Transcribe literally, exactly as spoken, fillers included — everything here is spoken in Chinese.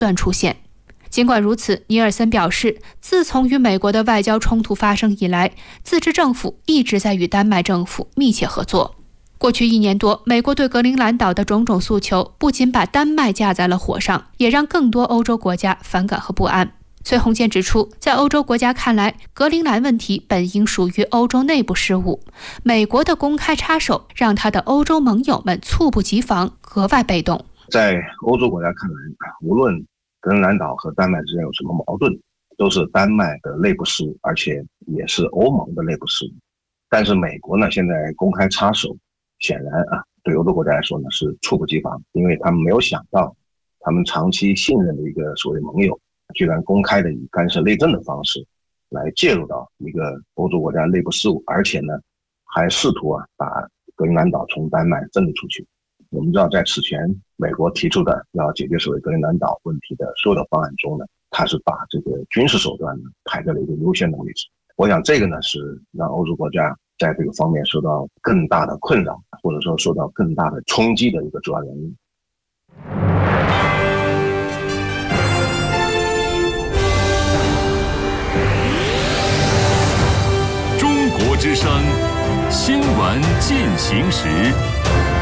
断出现。尽管如此，尼尔森表示，自从与美国的外交冲突发生以来，自治政府一直在与丹麦政府密切合作。过去一年多，美国对格陵兰岛的种种诉求不仅把丹麦架在了火上，也让更多欧洲国家反感和不安。崔洪建指出，在欧洲国家看来，格陵兰问题本应属于欧洲内部事务，美国的公开插手让他的欧洲盟友们猝不及防，格外被动。 在欧洲国家看来，无论格陵兰岛和丹麦之间有什么矛盾，都是丹麦的内部事务，而且也是欧盟的内部事务。但是美国呢，现在公开插手，显然啊，对欧洲国家来说呢是猝不及防，因为他们没有想到，他们长期信任的一个所谓盟友，居然公开的以干涉内政的方式来介入到一个欧洲国家内部事务，而且呢，还试图啊把格陵兰岛从丹麦分离出去。我们知道，在此前美国提出的要解决所谓格陵兰岛问题的所有的方案中呢，它是把这个军事手段呢排在了一个优先的位置。我想这个呢是让欧洲国家在这个方面受到更大的困扰，或者说受到更大的冲击的一个主要原因。 中国之声，新闻进行时。